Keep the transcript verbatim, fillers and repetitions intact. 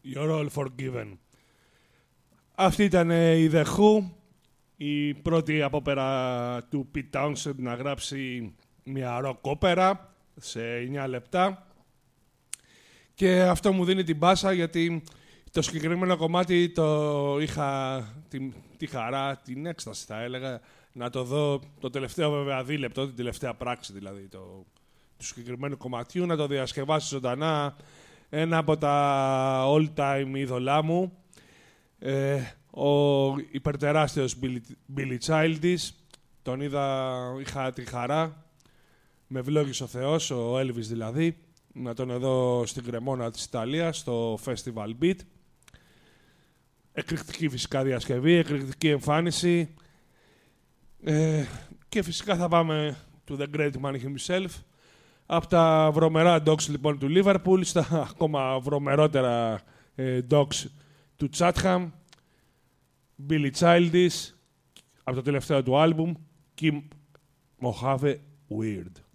You're all forgiven. Αυτή ήταν η The Who, η πρώτη απόπερα του Pete Townshend να γράψει μια rock όπερα σε εννιά λεπτά. Και αυτό μου δίνει την πάσα γιατί το συγκεκριμένο κομμάτι το είχα τη, τη χαρά, την έκσταση θα έλεγα, να το δω το τελευταίο βέβαια δίλεπτο, την τελευταία πράξη δηλαδή το, του συγκεκριμένου κομματιού, να το διασκευάσει ζωντανά ένα από τα all-time είδωλά μου, ε, ο υπερτεράστιος Billy, Billy Childish. Τον είδα, είχα τη χαρά, με ευλόγησε ο Θεός, ο Elvis δηλαδή, να τον δω στην Κρεμόνα της Ιταλίας, στο Festival Beat. Εκρηκτική φυσικά διασκευή, εκρηκτική εμφάνιση. Ε, και φυσικά θα πάμε to the great man himself. Από τα βρωμερά dogs λοιπόν του Liverpool στα ακόμα βρωμερότερα ε, dogs του Chatham. Billy Childish, από το τελευταίο του άλμπουμ, Kim Mojave Weird.